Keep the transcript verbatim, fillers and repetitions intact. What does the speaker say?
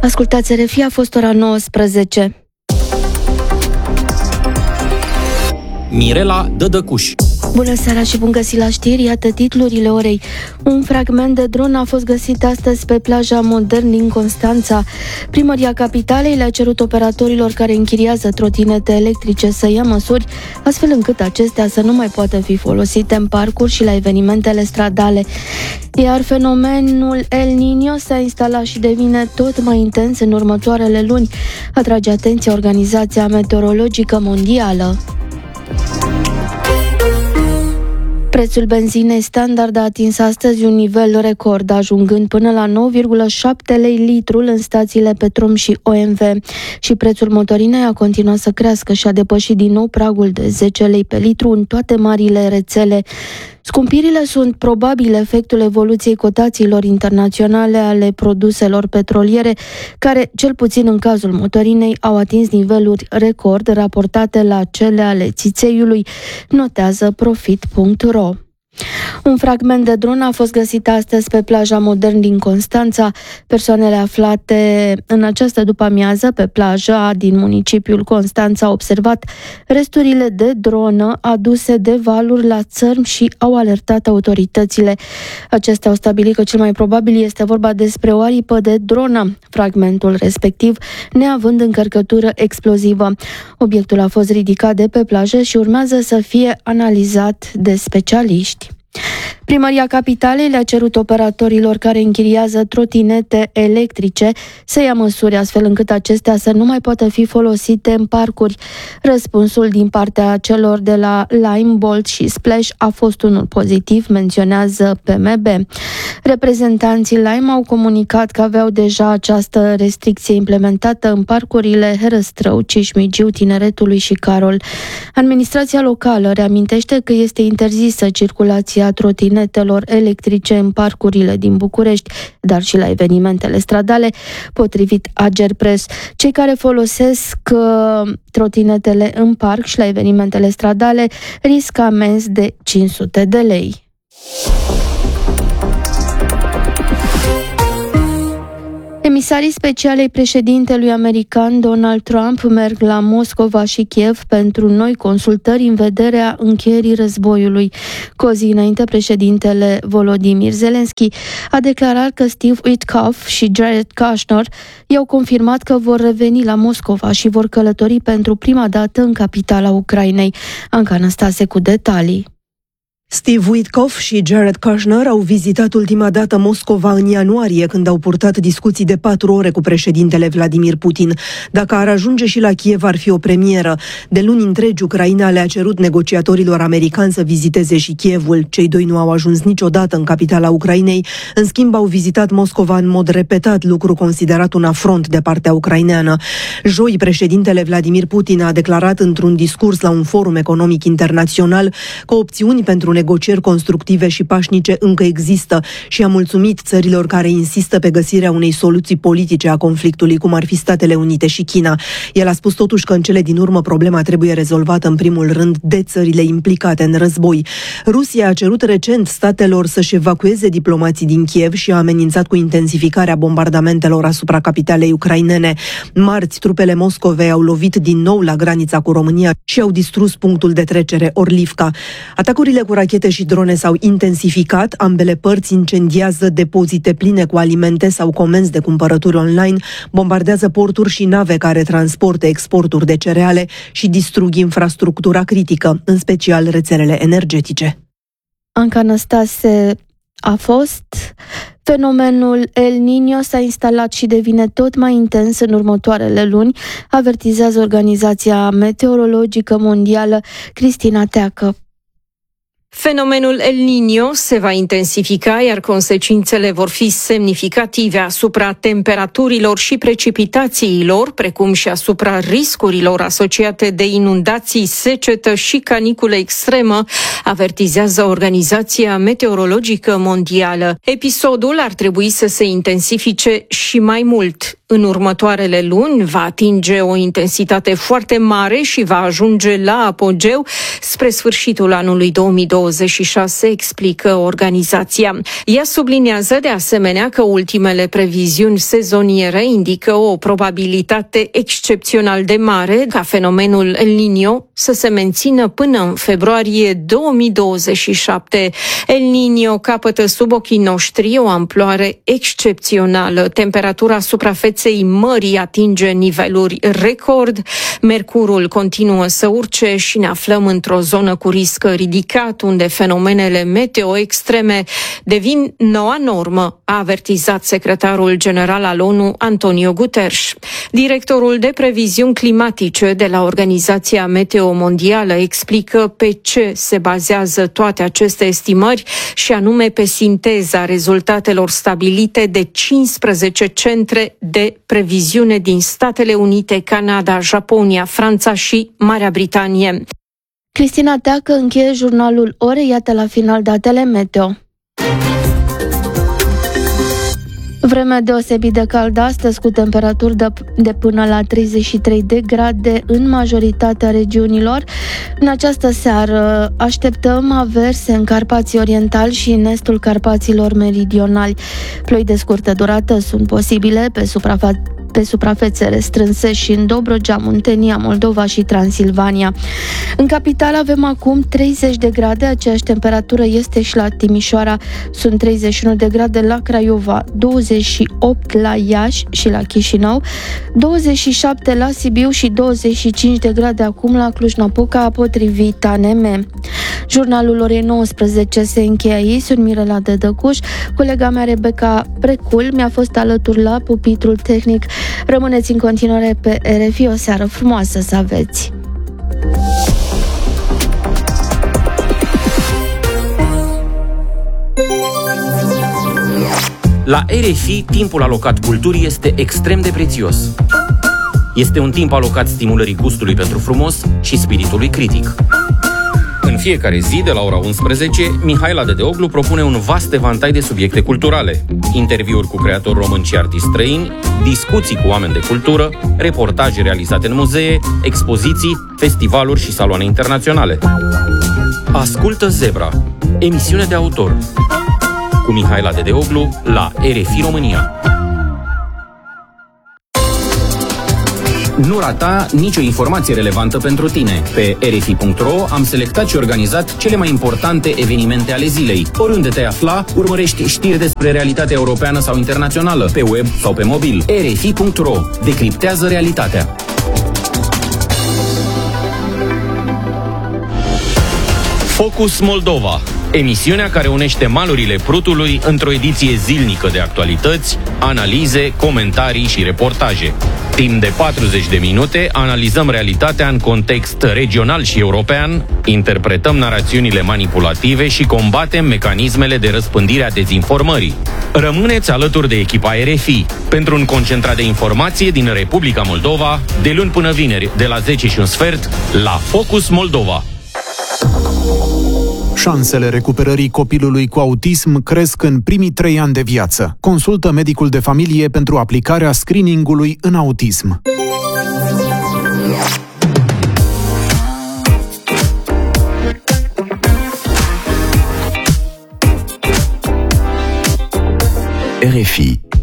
Ascultați R F I, a fost ora nouăsprezece. Mirela Dădăcuș. Bună seara și bun găsit la știri, iată titlurile orei. Un fragment de dron a fost găsit astăzi pe plaja Modern din Constanța. Primăria Capitalei le-a cerut operatorilor care închiriază trotinete electrice să ia măsuri, astfel încât acestea să nu mai poată fi folosite în parcuri și la evenimentele stradale. Iar fenomenul El Niño s-a instalat și devine tot mai intens în următoarele luni, atrage atenția Organizația Meteorologică Mondială. Prețul benzinei standard a atins astăzi un nivel record, ajungând până la nouă virgulă șapte lei litrul în stațiile Petrom și O M V. Și prețul motorinei a continuat să crească și a depășit din nou pragul de zece lei pe litru în toate marile rețele. Scumpirile sunt probabil efectul evoluției cotațiilor internaționale ale produselor petroliere, care, cel puțin în cazul motorinei, au atins niveluri record raportate la cele ale țițeiului, notează profit punct ro. Un fragment de dron a fost găsit astăzi pe plaja Modern din Constanța. Persoanele aflate în această după-amiază pe plaja din municipiul Constanța au observat resturile de dronă aduse de valuri la țărm și au alertat autoritățile. Acestea au stabilit că cel mai probabil este vorba despre o aripă de dronă, fragmentul respectiv neavând încărcătură explozivă. Obiectul a fost ridicat de pe plajă și urmează să fie analizat de specialiști. Primăria Capitalei le-a cerut operatorilor care închiriază trotinete electrice să ia măsuri astfel încât acestea să nu mai poată fi folosite în parcuri. Răspunsul din partea celor de la Lime, Bolt și Splash a fost unul pozitiv, menționează P M B. Reprezentanții Lime au comunicat că aveau deja această restricție implementată în parcurile Herăstrău, Cismigiu, Tineretului și Carol. Administrația locală reamintește că este interzisă circulația trotinetelor electrice în parcurile din București, dar și la evenimentele stradale, potrivit Agerpres. Cei care folosesc uh, trotinetele în parc și la evenimentele stradale riscă amenzi de cinci sute de lei. Emisarii speciali ai președintelui american Donald Trump merg la Moscova și Kiev pentru noi consultări în vederea încheierii războiului. Cu o zi înainte, președintele Volodymyr Zelensky a declarat că Steve Witkoff și Jared Kushner i-au confirmat că vor reveni la Moscova și vor călători pentru prima dată în capitala Ucrainei. Anca Năstase cu detalii. Steve Witkoff și Jared Kushner au vizitat ultima dată Moscova în ianuarie, când au purtat discuții de patru ore cu președintele Vladimir Putin. Dacă ar ajunge și la Kiev, ar fi o premieră. De luni întregi, Ucraina le-a cerut negociatorilor americani să viziteze și Kievul. Cei doi nu au ajuns niciodată în capitala Ucrainei. În schimb, au vizitat Moscova în mod repetat, lucru considerat un afront de partea ucraineană. Joi, președintele Vladimir Putin a declarat într-un discurs la un forum economic internațional că opțiuni pentru negocieri constructive și pașnice încă există și a mulțumit țărilor care insistă pe găsirea unei soluții politice a conflictului, cum ar fi Statele Unite și China. El a spus totuși că în cele din urmă problema trebuie rezolvată în primul rând de țările implicate în război. Rusia a cerut recent statelor să-și evacueze diplomații din Kiev și a amenințat cu intensificarea bombardamentelor asupra capitalei ucrainene. Marți, trupele Moscovei au lovit din nou la granița cu România și au distrus punctul de trecere Orlivka. Atacurile cu rachete și drone s-au intensificat, ambele părți incendiază depozite pline cu alimente sau comenzi de cumpărături online, bombardează porturi și nave care transportă exporturi de cereale și distrug infrastructura critică, în special rețelele energetice. Anca Năstase a fost. Fenomenul El Niño s-a instalat și devine tot mai intens în următoarele luni, avertizează Organizația Meteorologică Mondială. Cristina Teacă. Fenomenul El Niño se va intensifica, iar consecințele vor fi semnificative asupra temperaturilor și precipitațiilor, precum și asupra riscurilor asociate de inundații, secetă și caniculă extremă, avertizează Organizația Meteorologică Mondială. Episodul ar trebui să se intensifice și mai mult. În următoarele luni va atinge o intensitate foarte mare și va ajunge la apogeu spre sfârșitul anului două mii douăzeci douăzeci și șase, explică organizația. Ea subliniază de asemenea că ultimele previziuni sezoniere indică o probabilitate excepțional de mare ca fenomenul El Niño să se mențină până în februarie două mii douăzeci și șapte. El Niño capătă sub ochii noștri o amploare excepțională. Temperatura suprafeței mării atinge niveluri record, mercurul continuă să urce și ne aflăm într-o zonă cu risc ridicat, unde fenomenele meteo extreme devin noua normă, a avertizat secretarul general al ONU, Antonio Guterres. Directorul de previziuni climatice de la Organizația Meteo Mondială explică pe ce se bazează toate aceste estimări și anume pe sinteza rezultatelor stabilite de cincisprezece centre de previziune din Statele Unite, Canada, Japonia, Franța și Marea Britanie. Cristina Teacă încheie jurnalul Ore, iată la final datele meteo. Vreme deosebit de caldă astăzi, cu temperaturi de, de până la treizeci și trei de grade în majoritatea regiunilor. În această seară așteptăm averse în Carpații Orientali și în estul Carpaților Meridionali. Ploi de scurtă durată sunt posibile pe suprafață pe suprafețe restrânse și în Dobrogea, Muntenia, Moldova și Transilvania. În capitală avem acum treizeci de grade, aceeași temperatură este și la Timișoara, sunt treizeci și unu de grade la Craiova, douăzeci și opt la Iași și la Chișinău, douăzeci și șapte la Sibiu și douăzeci și cinci de grade acum la Cluj-Napoca, potrivit A N M. Jurnalul orei nouăsprezece se încheie aici, sunt Mirela Dedăcuș, colega mea Rebecca Precul mi-a fost alături la pupitrul tehnic. Rămâneți în continuare pe R F I, o seară frumoasă să aveți! La R F I, timpul alocat culturii este extrem de prețios. Este un timp alocat stimulării gustului pentru frumos și spiritului critic. În fiecare zi, de la ora unsprezece, Mihaela Dedeoglu propune un vast evantai de subiecte culturale. Interviuri cu creatori români și artiști străini, discuții cu oameni de cultură, reportaje realizate în muzee, expoziții, festivaluri și saloane internaționale. Ascultă Zebra, emisiune de autor, cu Mihaela Dedeoglu la R F I România. Nu rata nicio informație relevantă pentru tine. Pe r f i punct r o am selectat și organizat cele mai importante evenimente ale zilei. Oriunde te afla, urmărești știri despre realitatea europeană sau internațională, pe web sau pe mobil. r f i punct r o. Decriptează realitatea. Focus Moldova, emisiunea care unește malurile Prutului într-o ediție zilnică de actualități, analize, comentarii și reportaje. Timp de patruzeci de minute analizăm realitatea în context regional și european, interpretăm narațiunile manipulative și combatem mecanismele de răspândire a dezinformării. Rămâneți alături de echipa R F I pentru un concentrat de informație din Republica Moldova, de luni până vineri, de la zece și un sfert, la Focus Moldova. Șansele recuperării copilului cu autism cresc în primii trei ani de viață. Consultă medicul de familie pentru aplicarea screeningului în autism. R F I